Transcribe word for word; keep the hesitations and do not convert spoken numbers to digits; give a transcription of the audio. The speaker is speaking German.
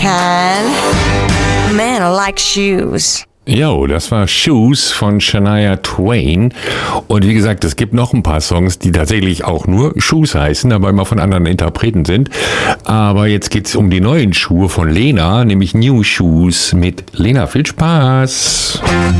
kind. Man, I like shoes. Jo, das war Shoes von Shania Twain. Und wie gesagt, es gibt noch ein paar Songs, die tatsächlich auch nur Shoes heißen, aber immer von anderen Interpreten sind. Aber jetzt geht's um die neuen Schuhe von Lena, nämlich New Shoes mit Lena. Viel Spaß!